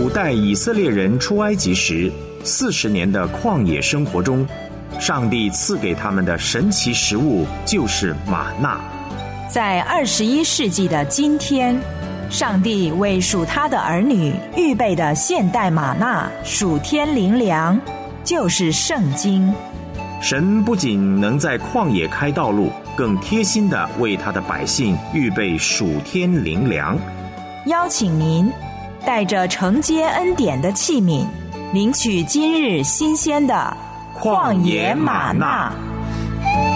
古代以色列人出埃及时40年的旷野生活中，上帝赐给他们的神奇食物就是玛纳。 在21世纪的今天，上帝为属他的儿女预备的现代玛纳属天灵粮，就是圣经。 神不仅能在旷野开道路，更贴心地为他的百姓预备属天灵粮。 邀请您带着承接恩典的器皿，领取今日新鲜的旷野玛纳。